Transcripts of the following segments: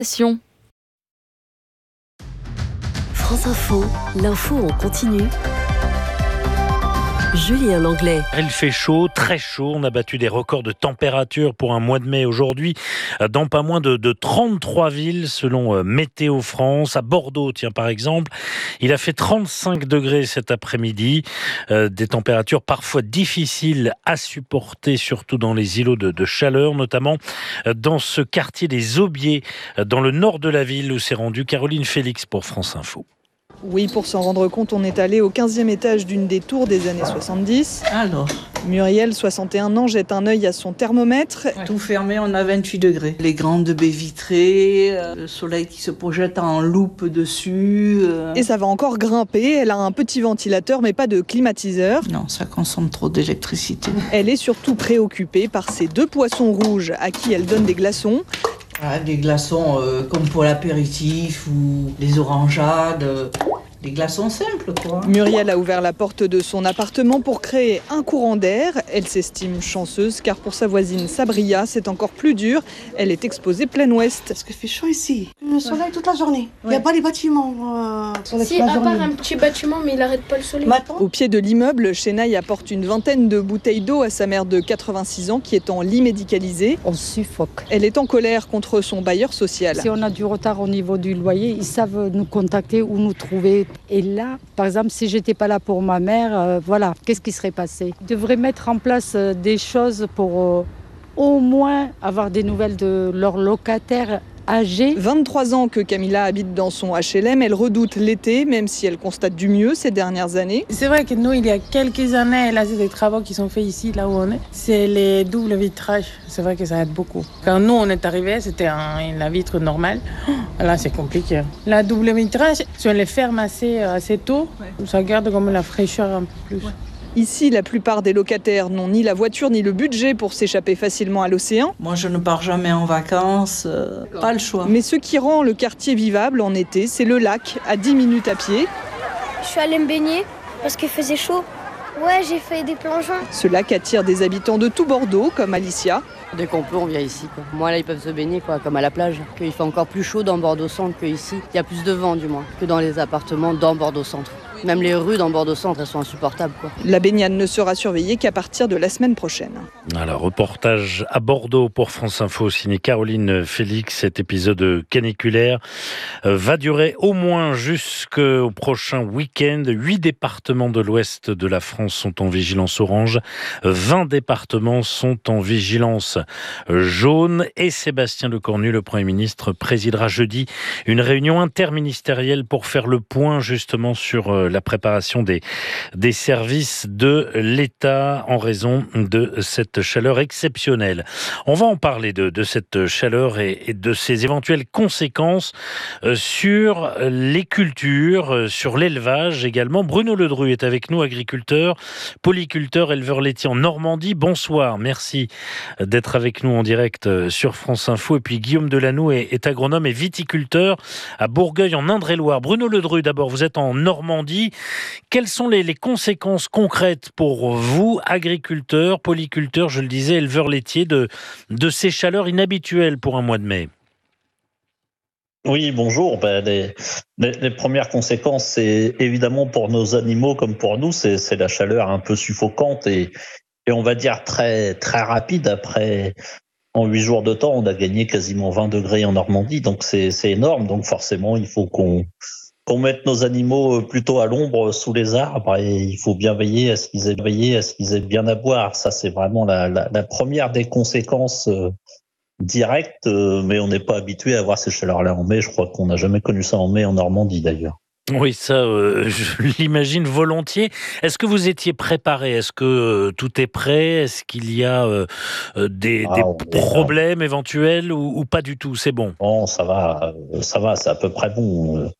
France Info, l'info en continu. Julien Langlais. Il fait chaud, très chaud. On a battu des records de température pour un mois de mai aujourd'hui dans pas moins de 33 villes selon Météo France. À Bordeaux, tiens, par exemple, il a fait 35 degrés cet après-midi. Des températures parfois difficiles à supporter, surtout dans les îlots de chaleur, notamment dans ce quartier des Aubiers, dans le nord de la ville où s'est rendue Caroline Félix pour France Info. Oui, pour s'en rendre compte, on est allé au 15e étage d'une des tours des années 70. Alors, Muriel, 61 ans, jette un œil à son thermomètre. tout fermé, on a 28 degrés. Les grandes baies vitrées, le soleil qui se projette en loupe dessus. Et ça va encore grimper. Elle a un petit ventilateur, mais pas de climatiseur. Non, ça consomme trop d'électricité. Elle est surtout préoccupée par ces deux poissons rouges à qui elle donne des glaçons. Voilà, des glaçons comme pour l'apéritif ou les orangeades. Des glaçons simples, quoi. Muriel a ouvert la porte de son appartement pour créer un courant d'air. Elle s'estime chanceuse car pour sa voisine Sabria, c'est encore plus dur. Elle est exposée plein ouest. Parce qu'il fait chaud ici. Le soleil toute la journée. Il n'y a pas les bâtiments. Si, à part un petit bâtiment, mais il n'arrête pas le soleil. Au pied de l'immeuble, Chenaille apporte une vingtaine de bouteilles d'eau à sa mère de 86 ans qui est en lit médicalisé. On suffoque. Elle est en colère contre son bailleur social. Si on a du retard au niveau du loyer, ils savent nous contacter ou nous trouver. Et là, par exemple, si j'étais pas là pour ma mère, voilà, qu'est-ce qui serait passé ? Ils devraient mettre en place des choses pour au moins avoir des nouvelles de leurs locataires âgés. 23 ans que Camilla habite dans son HLM, elle redoute l'été, même si elle constate du mieux ces dernières années. C'est vrai que nous, il y a quelques années, là, c'est des travaux qui sont faits ici, là où on est. C'est les doubles vitrages. C'est vrai que ça aide beaucoup. Quand nous, on est arrivés, c'était la vitre normale. Là, c'est compliqué. La double vitrage, si on les ferme assez tôt, ça garde comme la fraîcheur un peu plus. Ouais. Ici, la plupart des locataires n'ont ni la voiture ni le budget pour s'échapper facilement à l'océan. Moi, je ne pars jamais en vacances, pas le choix. Mais ce qui rend le quartier vivable en été, c'est le lac, à 10 minutes à pied. Je suis allée me baigner parce qu'il faisait chaud. Ouais, j'ai fait des plongeons. Ce lac attire des habitants de tout Bordeaux, comme Alicia. Dès qu'on peut, on vient ici, quoi. Moi, là, ils peuvent se baigner, quoi, comme à la plage. Il fait encore plus chaud dans Bordeaux-Centre qu'ici. Il y a plus de vent, du moins, que dans les appartements dans Bordeaux-Centre. Même les rues dans Bordeaux-Centre, elles sont insupportables, quoi. La baignade ne sera surveillée qu'à partir de la semaine prochaine. Alors, reportage à Bordeaux pour France Info, signé Caroline Félix. Cet épisode caniculaire va durer au moins jusqu'au prochain week-end. 8 départements de l'ouest de la France sont en vigilance orange. 20 départements sont en vigilance jaune. Et Sébastien Lecornu, le Premier ministre, présidera jeudi une réunion interministérielle pour faire le point justement sur la préparation des services de l'État en raison de cette chaleur exceptionnelle. On va en parler de cette chaleur et de ses éventuelles conséquences sur les cultures, sur l'élevage également. Bruno Ledru est avec nous, agriculteur, polyculteur, éleveur laitier en Normandie. Bonsoir, merci d'être avec nous en direct sur France Info. Et puis Guillaume Delanoux est agronome et viticulteur à Bourgueil en Indre-et-Loire. Bruno Ledru, d'abord, vous êtes en Normandie. Quelles sont les conséquences concrètes pour vous, agriculteurs, polyculteurs, je le disais, éleveurs laitiers, de ces chaleurs inhabituelles pour un mois de mai ? Oui, bonjour. Les premières conséquences, c'est évidemment pour nos animaux comme pour nous, c'est la chaleur un peu suffocante et on va dire très, très rapide. Après, en 8 jours de temps, on a gagné quasiment 20 degrés en Normandie, donc c'est énorme. Donc forcément, il faut qu'on mette nos animaux plutôt à l'ombre sous les arbres et il faut bien veiller à ce qu'ils aient bien à boire. Ça, c'est vraiment la première des conséquences directes, mais on n'est pas habitué à voir ces chaleurs-là en mai. Je crois qu'on n'a jamais connu ça en mai en Normandie d'ailleurs. Oui, ça, je l'imagine volontiers. Est-ce que vous étiez préparé ? Est-ce que tout est prêt ? Est-ce qu'il y a des problèmes éventuels ou pas du tout ? C'est bon ? Bon, ça va, c'est à peu près bon.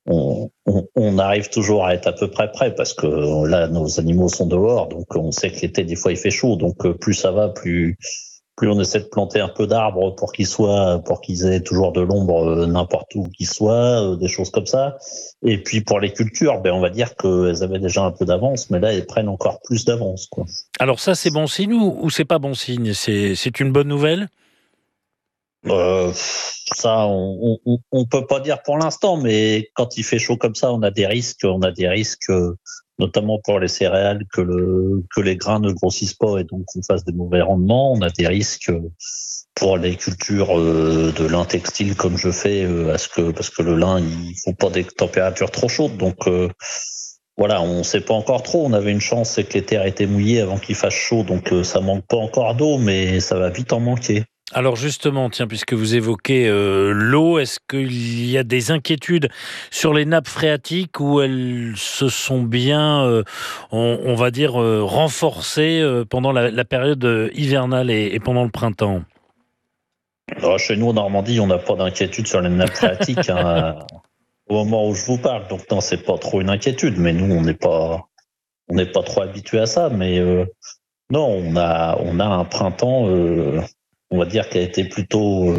On arrive toujours à être à peu près prêt parce que là, nos animaux sont dehors, donc on sait que l'été, des fois, il fait chaud. Donc plus ça va, plus on essaie de planter un peu d'arbres pour qu'ils aient toujours de l'ombre n'importe où qu'ils soient, des choses comme ça. Et puis pour les cultures, on va dire qu'elles avaient déjà un peu d'avance, mais là, elles prennent encore plus d'avance, quoi. Alors ça, c'est bon signe ou c'est pas bon signe ? C'est une bonne nouvelle ? Ça, on peut pas dire pour l'instant, mais quand il fait chaud comme ça, on a des risques, notamment pour les céréales, que les grains ne grossissent pas et donc qu'on fasse des mauvais rendements. On a des risques pour les cultures de lin textile comme je fais, parce que le lin, il faut pas des températures trop chaudes. Donc voilà, on sait pas encore trop. On avait une chance, c'est que les terres étaient mouillées avant qu'il fasse chaud, donc ça manque pas encore d'eau, mais ça va vite en manquer. Alors justement, tiens, puisque vous évoquez l'eau, est-ce qu'il y a des inquiétudes sur les nappes phréatiques où elles se sont bien, on va dire, renforcées pendant la période hivernale et pendant le printemps? Alors, chez nous en Normandie, on n'a pas d'inquiétude sur les nappes phréatiques au moment où je vous parle. Donc non, c'est pas trop une inquiétude, mais nous, on n'est pas trop habitués à ça. Mais non, on a un printemps, on va dire, qui a été plutôt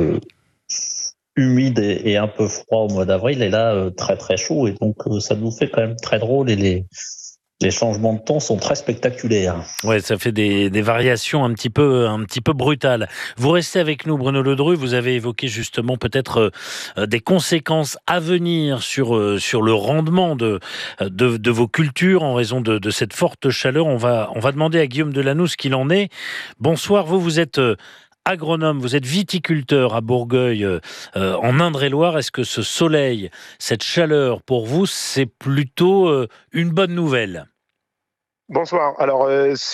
humide et un peu froid au mois d'avril, et là très très chaud, et donc ça nous fait quand même très drôle, et les changements de temps sont très spectaculaires. Ouais, ça fait des variations un petit peu brutales. Vous restez avec nous, Bruno Ledru. Vous avez évoqué justement peut-être des conséquences à venir sur le rendement de vos cultures en raison de cette forte chaleur. On va demander à Guillaume Delanoux ce qu'il en est. Bonsoir, vous êtes agronome, vous êtes viticulteur à Bourgueil, en Indre-et-Loire. Est-ce que ce soleil, cette chaleur, pour vous, c'est plutôt une bonne nouvelle ? Bonsoir. Alors,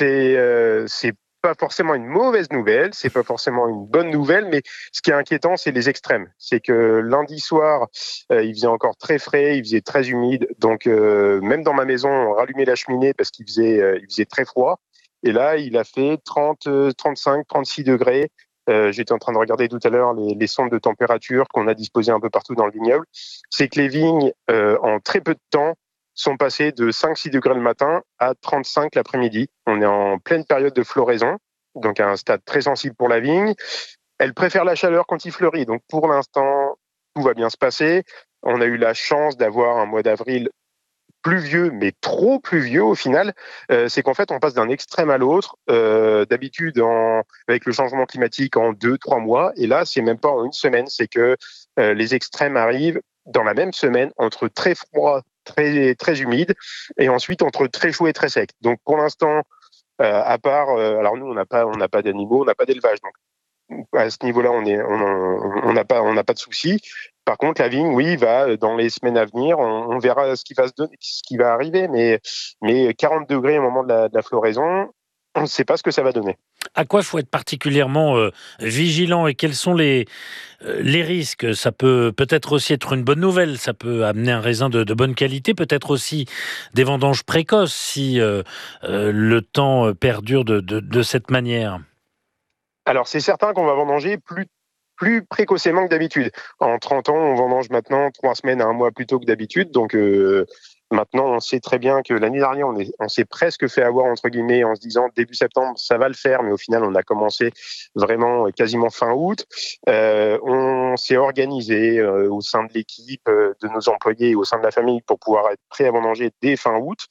c'est pas forcément une mauvaise nouvelle, c'est pas forcément une bonne nouvelle, mais ce qui est inquiétant, c'est les extrêmes. C'est que lundi soir, il faisait encore très frais, il faisait très humide, donc même dans ma maison, on rallumait la cheminée parce qu'il faisait très froid. Et là, il a fait 30, 35, 36 degrés. J'étais en train de regarder tout à l'heure les sondes de température qu'on a disposées un peu partout dans le vignoble. C'est que les vignes, en très peu de temps, sont passées de 5-6 degrés le matin à 35 l'après-midi. On est en pleine période de floraison, donc à un stade très sensible pour la vigne. Elle préfère la chaleur quand il fleurit. Donc pour l'instant, tout va bien se passer. On a eu la chance d'avoir un mois d'avril pluvieux, mais trop pluvieux au final. C'est qu'en fait, on passe d'un extrême à l'autre. D'habitude, avec le changement climatique, en 2-3 mois. Et là, c'est même pas en une semaine. C'est que les extrêmes arrivent dans la même semaine, entre très froid, très, très humide, et ensuite entre très chaud et très sec. Donc pour l'instant, à part, alors nous, on n'a pas d'animaux, on n'a pas d'élevage. Donc à ce niveau-là, on n'a pas de souci. Par contre, la vigne, oui, va dans les semaines à venir, on verra ce qui va arriver, mais 40 degrés au moment de la floraison, on ne sait pas ce que ça va donner. À quoi il faut être particulièrement vigilant, et quels sont les risques ? Ça peut-être aussi être une bonne nouvelle, ça peut amener un raisin de bonne qualité, peut-être aussi des vendanges précoces si le temps perdure de cette manière. Alors, c'est certain qu'on va vendanger plus précocement que d'habitude. En 30 ans, on vendange maintenant 3 semaines à 1 mois plus tôt que d'habitude. Donc, maintenant, on sait très bien que l'année dernière, on s'est presque fait avoir, entre guillemets, en se disant début septembre, ça va le faire. Mais au final, on a commencé vraiment quasiment fin août. On s'est organisé au sein de l'équipe, de nos employés et au sein de la famille pour pouvoir être prêt à vendanger dès fin août.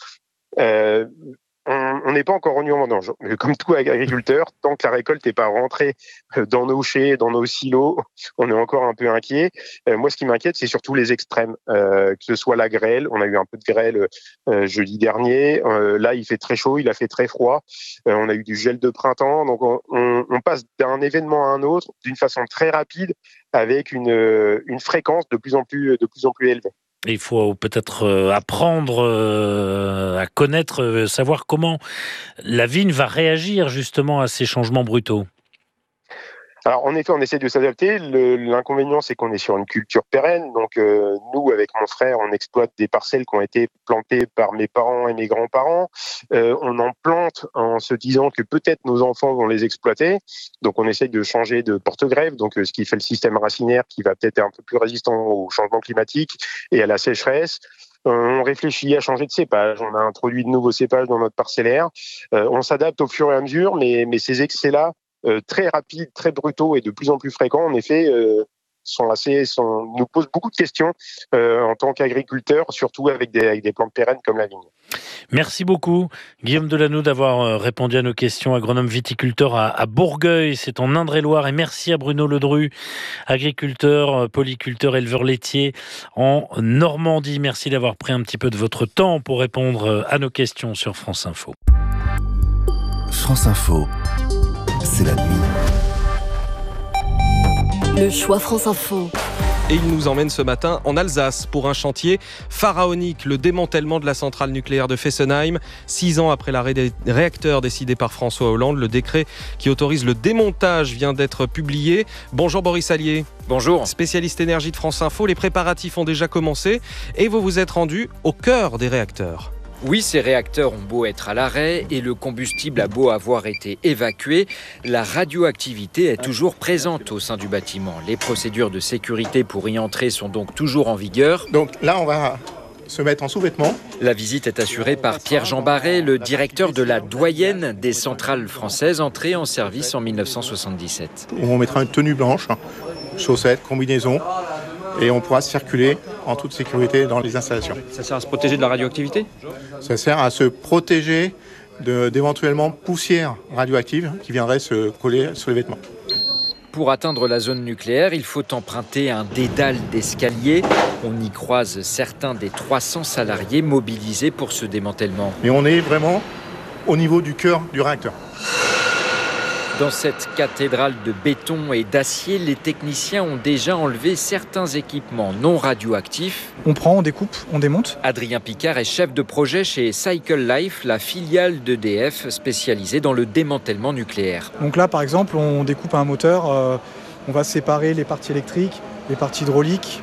On n'est pas encore revenu en vendange. Mais comme tout agriculteur, tant que la récolte n'est pas rentrée dans nos chais, dans nos silos, on est encore un peu inquiet. Moi, ce qui m'inquiète, c'est surtout les extrêmes, que ce soit la grêle. On a eu un peu de grêle jeudi dernier. Là, il fait très chaud, il a fait très froid. On a eu du gel de printemps. Donc, on passe d'un événement à un autre d'une façon très rapide, avec une fréquence de plus en plus élevée. Il faut peut-être apprendre à connaître, savoir comment la vigne va réagir justement à ces changements brutaux. Alors, en effet, on essaie de s'adapter. L'inconvénient, c'est qu'on est sur une culture pérenne. Donc, nous, avec mon frère, on exploite des parcelles qui ont été plantées par mes parents et mes grands-parents. On en plante en se disant que peut-être nos enfants vont les exploiter. Donc, on essaie de changer de porte-greffe, donc ce qui fait le système racinaire qui va peut-être être un peu plus résistant au changement climatique et à la sécheresse. On réfléchit à changer de cépage. On a introduit de nouveaux cépages dans notre parcellaire. On s'adapte au fur et à mesure, mais ces excès-là, très rapides, très brutaux et de plus en plus fréquents, en effet, nous posent beaucoup de questions en tant qu'agriculteurs, surtout avec des plantes pérennes comme la vigne. Merci beaucoup, Guillaume Delanoue, d'avoir répondu à nos questions. Agronome viticulteur à Bourgueil, c'est en Indre-et-Loire. Et merci à Bruno Ledru, agriculteur, polyculteur, éleveur laitier en Normandie. Merci d'avoir pris un petit peu de votre temps pour répondre à nos questions sur France Info. France Info, c'est la nuit. Le choix France Info. Et il nous emmène ce matin en Alsace pour un chantier pharaonique, le démantèlement de la centrale nucléaire de Fessenheim. 6 ans après l'arrêt des réacteurs décidé par François Hollande, le décret qui autorise le démontage vient d'être publié. Bonjour Boris Allier. Bonjour. Spécialiste énergie de France Info, les préparatifs ont déjà commencé et vous vous êtes rendu au cœur des réacteurs. Oui, ces réacteurs ont beau être à l'arrêt et le combustible a beau avoir été évacué, la radioactivité est toujours présente au sein du bâtiment. Les procédures de sécurité pour y entrer sont donc toujours en vigueur. Donc là, on va se mettre en sous-vêtements. La visite est assurée par Pierre-Jean Barret, le directeur de la doyenne des centrales françaises, entrée en service en 1977. On mettra une tenue blanche, chaussettes, combinaison, et on pourra circuler en toute sécurité dans les installations. Ça sert à se protéger de la radioactivité ? Ça sert à se protéger d'éventuellement poussière radioactive qui viendrait se coller sur les vêtements. Pour atteindre la zone nucléaire, il faut emprunter un dédale d'escalier. On y croise certains des 300 salariés mobilisés pour ce démantèlement. Mais on est vraiment au niveau du cœur du réacteur. Dans cette cathédrale de béton et d'acier, les techniciens ont déjà enlevé certains équipements non radioactifs. On prend, on découpe, on démonte. Adrien Picard est chef de projet chez Cycle Life, la filiale d'EDF spécialisée dans le démantèlement nucléaire. Donc là, par exemple, on découpe un moteur, on va séparer les parties électriques, les parties hydrauliques.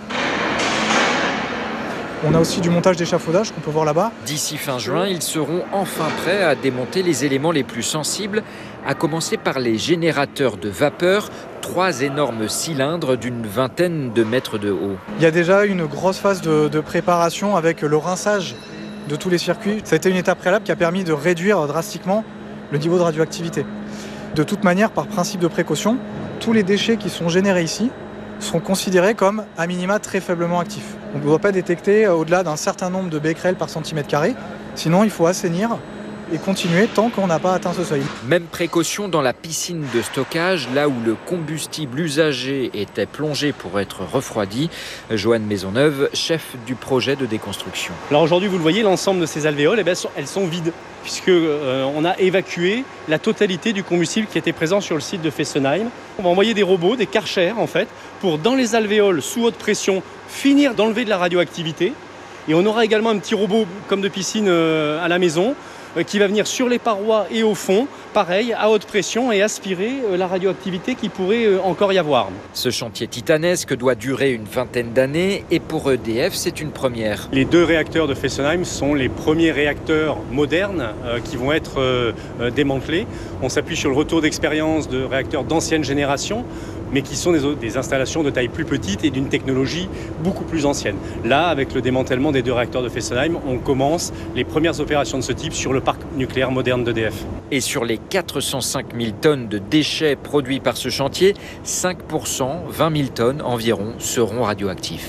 On a aussi du montage d'échafaudage qu'on peut voir là-bas. D'ici fin juin, ils seront enfin prêts à démonter les éléments les plus sensibles, à commencer par les générateurs de vapeur, 3 énormes cylindres d'une vingtaine de mètres de haut. Il y a déjà une grosse phase de préparation avec le rinçage de tous les circuits. Ça a été une étape préalable qui a permis de réduire drastiquement le niveau de radioactivité. De toute manière, par principe de précaution, tous les déchets qui sont générés ici seront considérés comme à minima très faiblement actifs. On ne doit pas détecter au-delà d'un certain nombre de becquerels par centimètre carré, sinon il faut assainir et continuer tant qu'on n'a pas atteint ce seuil. Même précaution dans la piscine de stockage, là où le combustible usagé était plongé pour être refroidi. Joanne Maisonneuve, chef du projet de déconstruction. Alors aujourd'hui, vous le voyez, l'ensemble de ces alvéoles, elles sont vides, puisqu'on a évacué la totalité du combustible qui était présent sur le site de Fessenheim. On va envoyer des robots, des Karcher en fait, pour dans les alvéoles sous haute pression finir d'enlever de la radioactivité. Et on aura également un petit robot comme de piscine à la maison, qui va venir sur les parois et au fond, pareil, à haute pression et aspirer la radioactivité qui pourrait encore y avoir. Ce chantier titanesque doit durer une vingtaine d'années et pour EDF, c'est une première. Les 2 réacteurs de Fessenheim sont les premiers réacteurs modernes qui vont être démantelés. On s'appuie sur le retour d'expérience de réacteurs d'ancienne génération, mais qui sont des installations de taille plus petite et d'une technologie beaucoup plus ancienne. Là, avec le démantèlement des 2 réacteurs de Fessenheim, on commence les premières opérations de ce type sur le parc nucléaire moderne d'EDF. Et sur les 405 000 tonnes de déchets produits par ce chantier, 5%, 20 000 tonnes environ, seront radioactifs.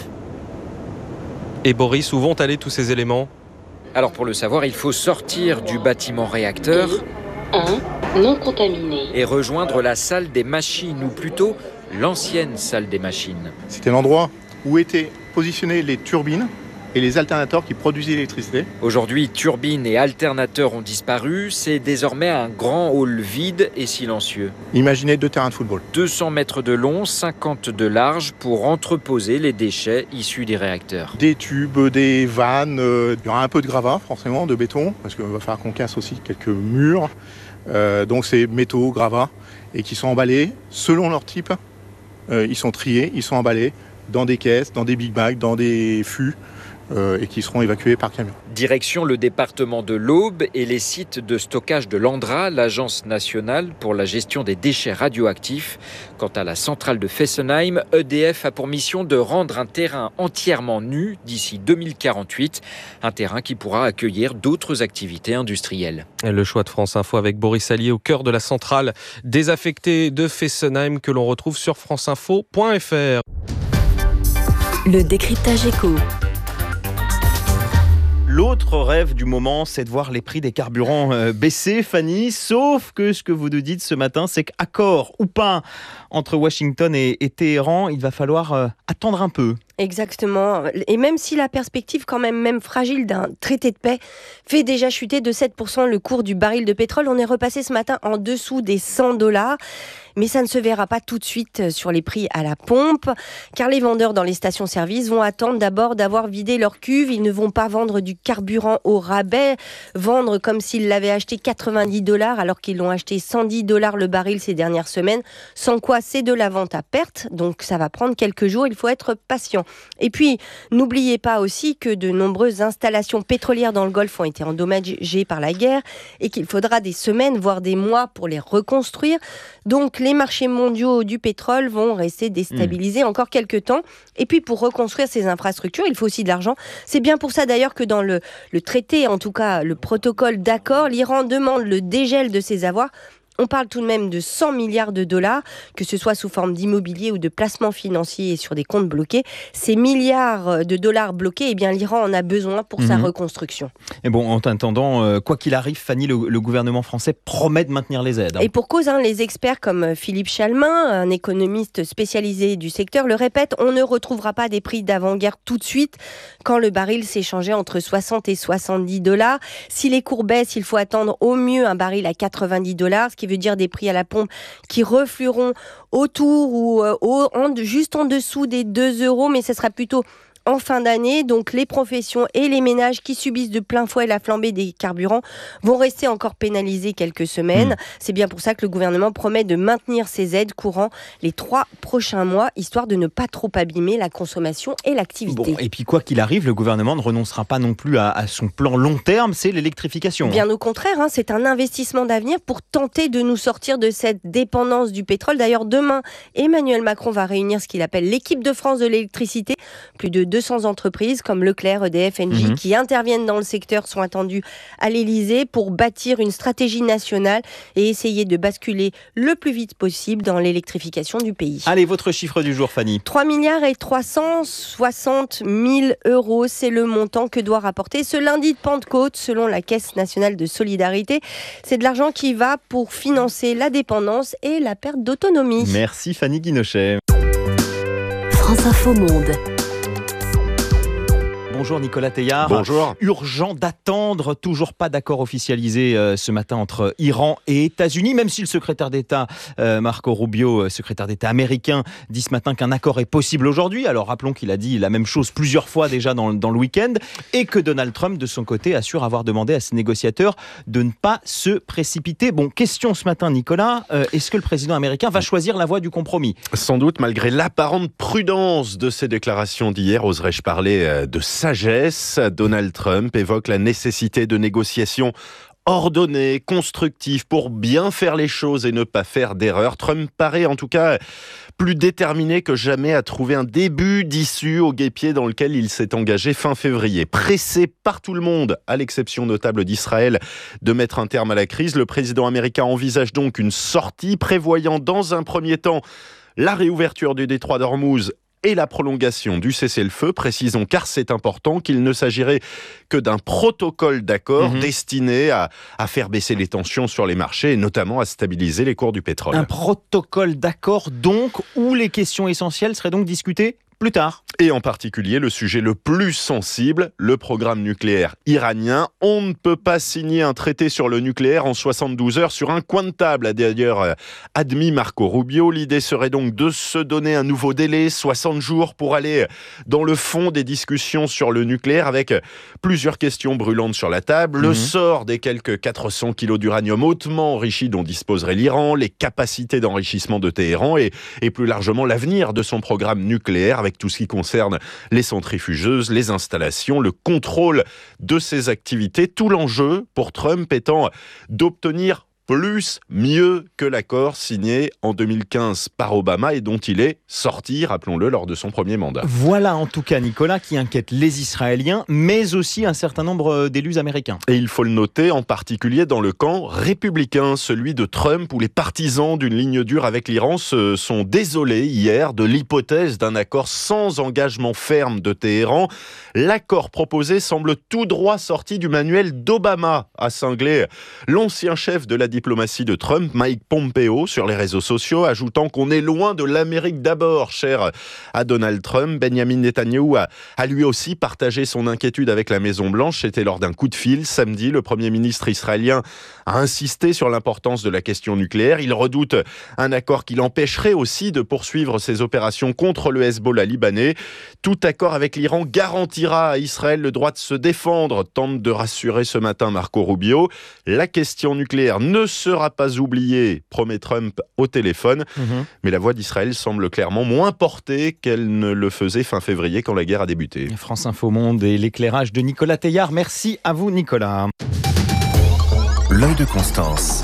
Et Boris, où vont aller tous ces éléments ? Alors pour le savoir, il faut sortir du bâtiment réacteur non contaminé et rejoindre la salle des machines, ou plutôt l'ancienne salle des machines. C'était l'endroit où étaient positionnées les turbines et les alternateurs qui produisaient l'électricité. Aujourd'hui, turbines et alternateurs ont disparu. C'est désormais un grand hall vide et silencieux. Imaginez 2 terrains de football. 200 mètres de long, 50 de large pour entreposer les déchets issus des réacteurs. Des tubes, des vannes, il y aura un peu de gravat forcément, de béton, parce qu'il va falloir qu'on casse aussi quelques murs. Donc c'est métaux, gravats, et qui sont emballés selon leur type. Ils sont triés, ils sont emballés dans des caisses, dans des big bags, dans des fûts. Et qui seront évacués par camion. Direction le département de l'Aube et les sites de stockage de l'ANDRA, l'Agence nationale pour la gestion des déchets radioactifs. Quant à la centrale de Fessenheim, EDF a pour mission de rendre un terrain entièrement nu d'ici 2048, un terrain qui pourra accueillir d'autres activités industrielles. Le choix de France Info avec Boris Allier au cœur de la centrale désaffectée de Fessenheim que l'on retrouve sur franceinfo.fr. Le décryptage éco. L'autre rêve du moment, c'est de voir les prix des carburants baisser, Fanny. Sauf que ce que vous nous dites ce matin, c'est qu'accord ou pas entre Washington et Téhéran, il va falloir attendre un peu. Exactement. Et même si la perspective quand même fragile d'un traité de paix fait déjà chuter de 7% le cours du baril de pétrole, on est repassé ce matin en dessous des $100. Mais ça ne se verra pas tout de suite sur les prix à la pompe, car les vendeurs dans les stations-service vont attendre d'abord d'avoir vidé leur cuve. Ils ne vont pas vendre du carburant au rabais, vendre comme s'ils l'avaient acheté $90 alors qu'ils l'ont acheté $110 le baril ces dernières semaines, sans quoi c'est de la vente à perte. Donc ça va prendre quelques jours, il faut être patient. Et puis, n'oubliez pas aussi que de nombreuses installations pétrolières dans le Golfe ont été endommagées par la guerre et qu'il faudra des semaines, voire des mois pour les reconstruire. Donc, les marchés mondiaux du pétrole vont rester déstabilisés encore quelques temps. Et puis, pour reconstruire ces infrastructures, il faut aussi de l'argent. C'est bien pour ça d'ailleurs que dans le traité, en tout cas le protocole d'accord, l'Iran demande le dégel de ses avoirs. On parle tout de même de $100 milliards, que ce soit sous forme d'immobilier ou de placements financiers sur des comptes bloqués. Ces milliards de dollars bloqués, eh bien, l'Iran en a besoin pour sa reconstruction. Et bon, en attendant, quoi qu'il arrive, Fanny, le gouvernement français promet de maintenir les aides. Et pour cause, les experts comme Philippe Chalmin, un économiste spécialisé du secteur, le répètent, on ne retrouvera pas des prix d'avant-guerre tout de suite quand le baril s'échangeait entre 60 et $70. Si les cours baissent, il faut attendre au mieux un baril à $90, ce qui veut dire des prix à la pompe qui reflueront autour ou juste en dessous des €2, mais ce sera plutôt en fin d'année. Donc les professions et les ménages qui subissent de plein fouet la flambée des carburants vont rester encore pénalisés quelques semaines. C'est bien pour ça que le gouvernement promet de maintenir ces aides courant les 3 prochains mois, histoire de ne pas trop abîmer la consommation et l'activité. Bon, et puis quoi qu'il arrive, le gouvernement ne renoncera pas non plus à son plan long terme, c'est l'électrification. Bien au contraire, c'est un investissement d'avenir pour tenter de nous sortir de cette dépendance du pétrole. D'ailleurs, demain, Emmanuel Macron va réunir ce qu'il appelle l'équipe de France de l'électricité. Plus de 200 entreprises comme Leclerc, EDF, Engie qui interviennent dans le secteur sont attendues à l'Elysée pour bâtir une stratégie nationale et essayer de basculer le plus vite possible dans l'électrification du pays. Allez, votre chiffre du jour, Fanny. 3 milliards et 360 000 €, c'est le montant que doit rapporter ce lundi de Pentecôte selon la Caisse nationale de solidarité. C'est de l'argent qui va pour financer la dépendance et la perte d'autonomie. Merci Fanny Guinochet. France Info Monde. Bonjour Nicolas Teilhard. Bonjour. Urgent d'attendre, toujours pas d'accord officialisé ce matin entre Iran et États-Unis, même si le secrétaire d'État Marco Rubio, secrétaire d'État américain, dit ce matin qu'un accord est possible aujourd'hui. Alors rappelons qu'il a dit la même chose plusieurs fois déjà dans le week-end et que Donald Trump, de son côté, assure avoir demandé à ses négociateurs de ne pas se précipiter. Bon, question ce matin Nicolas, est-ce que le président américain va choisir la voie du compromis ? Sans doute, malgré l'apparente prudence de ses déclarations d'hier, oserais-je parler de sagesse. Donald Trump évoque la nécessité de négociations ordonnées, constructives, pour bien faire les choses et ne pas faire d'erreurs. Trump paraît en tout cas plus déterminé que jamais à trouver un début d'issue au guêpier dans lequel il s'est engagé fin février. Pressé par tout le monde, à l'exception notable d'Israël, de mettre un terme à la crise, le président américain envisage donc une sortie, prévoyant dans un premier temps la réouverture du détroit d'Ormuz et la prolongation du cessez-le-feu. Précisons, car c'est important, qu'il ne s'agirait que d'un protocole d'accord destiné à faire baisser les tensions sur les marchés et notamment à stabiliser les cours du pétrole. Un protocole d'accord donc, où les questions essentielles seraient donc discutées plus tard. Et en particulier, le sujet le plus sensible, le programme nucléaire iranien. On ne peut pas signer un traité sur le nucléaire en 72 heures sur un coin de table, a d'ailleurs admis Marco Rubio. L'idée serait donc de se donner un nouveau délai, 60 jours, pour aller dans le fond des discussions sur le nucléaire, avec plusieurs questions brûlantes sur la table. Le sort des quelques 400 kilos d'uranium hautement enrichi dont disposerait l'Iran, les capacités d'enrichissement de Téhéran et plus largement l'avenir de son programme nucléaire, avec tout ce qui concerne les centrifugeuses, les installations, le contrôle de ces activités. Tout l'enjeu pour Trump étant d'obtenir plus, mieux que l'accord signé en 2015 par Obama et dont il est sorti, rappelons-le, lors de son premier mandat. Voilà en tout cas, Nicolas, qui inquiète les Israéliens, mais aussi un certain nombre d'élus américains. Et il faut le noter, en particulier dans le camp républicain, celui de Trump, où les partisans d'une ligne dure avec l'Iran se sont désolés hier de l'hypothèse d'un accord sans engagement ferme de Téhéran. L'accord proposé semble tout droit sorti du manuel d'Obama, a cinglé l'ancien chef de la diplomatie de Trump, Mike Pompeo, sur les réseaux sociaux, ajoutant qu'on est loin de l'Amérique d'abord, cher à Donald Trump. Benjamin Netanyahou a lui aussi partagé son inquiétude avec la Maison-Blanche. C'était lors d'un coup de fil samedi. Le Premier ministre israélien a insisté sur l'importance de la question nucléaire. Il redoute un accord qui l'empêcherait aussi de poursuivre ses opérations contre le Hezbollah libanais. Tout accord avec l'Iran garantira à Israël le droit de se défendre, tente de rassurer ce matin Marco Rubio. La question nucléaire ne sera pas oubliée, promet Trump au téléphone. Mais la voix d'Israël semble clairement moins portée qu'elle ne le faisait fin février quand la guerre a débuté. France Info Monde et l'éclairage de Nicolas Teilhard. Merci à vous, Nicolas. L'œil de Constance.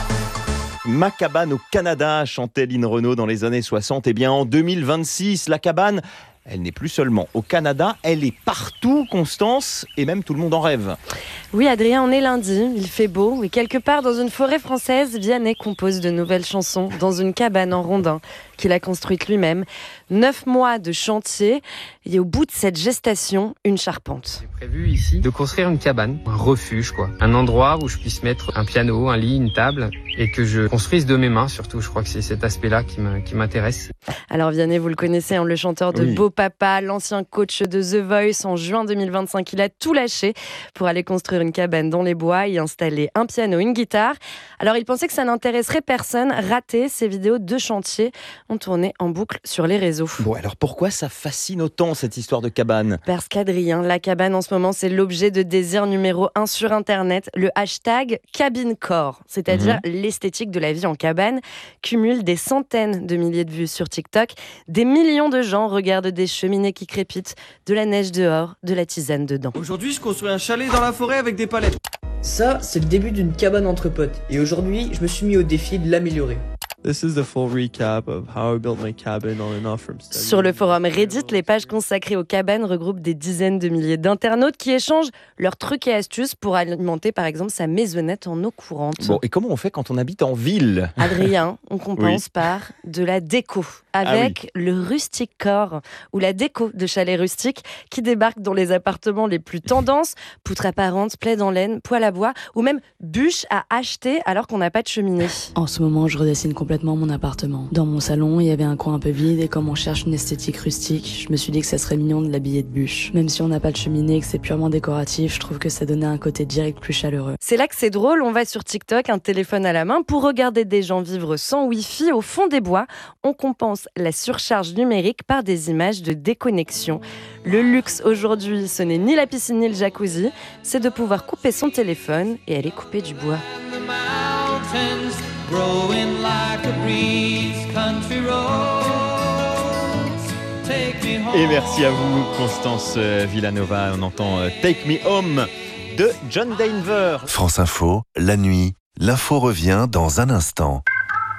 Ma cabane au Canada, chantait Lynn Renaud dans les années 60. Eh bien, en 2026, la cabane, elle n'est plus seulement au Canada, elle est partout, Constance, et même tout le monde en rêve. Oui, Adrien, on est lundi, il fait beau, et quelque part dans une forêt française, Vianney compose de nouvelles chansons dans une cabane en rondin qu'il a construite lui-même. 9 mois de chantier, et au bout de cette gestation, une charpente. J'ai prévu ici de construire une cabane, un refuge quoi. Un endroit où je puisse mettre un piano, un lit, une table, et que je construise de mes mains surtout. Je crois que c'est cet aspect-là qui m'intéresse. Alors Vianney, vous le connaissez, le chanteur de Beau Papa, l'ancien coach de The Voice. En juin 2025, il a tout lâché pour aller construire une cabane dans les bois, y installer un piano, une guitare. Alors il pensait que ça n'intéresserait personne. Raté, ces vidéos de chantier ont tourné en boucle sur les réseaux. Bon, alors pourquoi ça fascine autant cette histoire de cabane ? Parce qu'Adrien, la cabane en ce moment, c'est l'objet de désir numéro 1 sur Internet. Le hashtag cabinecore, c'est-à-dire l'esthétique de la vie en cabane, cumule des centaines de milliers de vues sur TikTok. Des millions de gens regardent des cheminées qui crépitent, de la neige dehors, de la tisane dedans. Aujourd'hui, je construis un chalet dans la forêt avec des palettes. Ça, c'est le début d'une cabane entre potes. Et aujourd'hui, je me suis mis au défi de l'améliorer. This is the full recap of how I built my cabin on and off from studying. Sur le forum Reddit, les pages consacrées aux cabanes regroupent des dizaines de milliers d'internautes qui échangent leurs trucs et astuces pour alimenter par exemple sa maisonnette en eau courante. Bon, et comment on fait quand on habite en ville ? Adrien, on compense par de la déco, avec le rustic core, ou la déco de chalet rustique qui débarque dans les appartements les plus tendances, poutres apparentes, plaids en laine, poêle à bois, ou même bûches à acheter alors qu'on n'a pas de cheminée. En ce moment, je redessine complètement mon appartement. Dans mon salon, il y avait un coin un peu vide et comme on cherche une esthétique rustique, je me suis dit que ça serait mignon de l'habiller de bûches. Même si on n'a pas de cheminée et que c'est purement décoratif, je trouve que ça donnait un côté direct plus chaleureux. C'est là que c'est drôle, on va sur TikTok, un téléphone à la main, pour regarder des gens vivre sans Wi-Fi au fond des bois. On compense la surcharge numérique par des images de déconnexion. Le luxe aujourd'hui, ce n'est ni la piscine ni le jacuzzi, c'est de pouvoir couper son téléphone et aller couper du bois. Et merci à vous, Constance Villanova. On entend Take Me Home de John Denver. France Info, la nuit, l'info revient dans un instant.